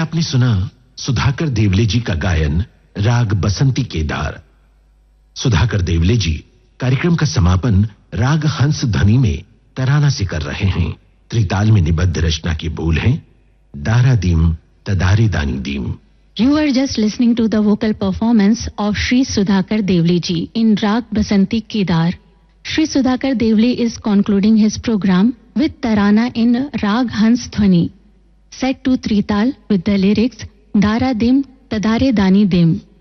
आपने सुना सुधाकर देवले जी का गायन राग बसंती केदार। सुधाकर देवले जी कार्यक्रम का समापन राग हंस ध्वनि में तराना से कर रहे हैं। त्रिताल में निबद्ध रचना के बोल हैं, दारा दीम तदारे दानी दीम। You are just listening to the vocal performance of Shri Sudhakar Devle ji in Rag Basanti Kedar. Shri Sudhakar Devle is concluding his program with Tarana in Rag Hans Dhwani, set to Trital with the lyrics Dara Dim Tadare Dani Dim.